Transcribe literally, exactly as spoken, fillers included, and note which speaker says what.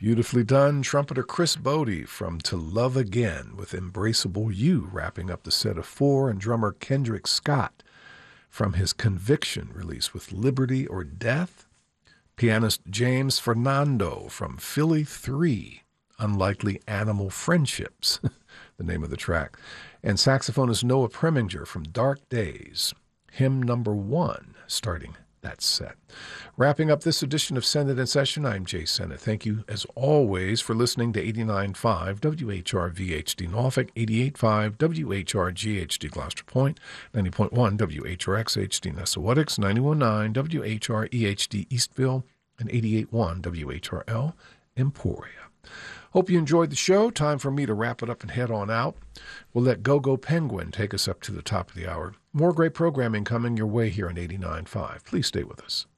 Speaker 1: Beautifully done. Trumpeter Chris Bodie from To Love Again with Embraceable You, wrapping up the set of four, and drummer Kendrick Scott from his Conviction release with Liberty or Death. Pianist James Fernando from Philly three, Unlikely Animal Friendships, the name of the track. And saxophonist Noah Preminger from Dark Days, Hymn Number One, starting that set. Wrapping up this edition of Send It in Session, I'm Jay Sennett. Thank you, as always, for listening to eighty-nine point five W H R V H D Norfolk, eighty-eight point five W H R G H D Gloucester Point, ninety point one W H R X H D Nessawadox, ninety-one point nine W H R E H D Eastville, and eighty-eight point one W H R L Emporia. Hope you enjoyed the show. Time for me to wrap it up and head on out. We'll let Go-Go Penguin take us up to the top of the hour. More great programming coming your way here on eighty-nine point five. Please stay with us.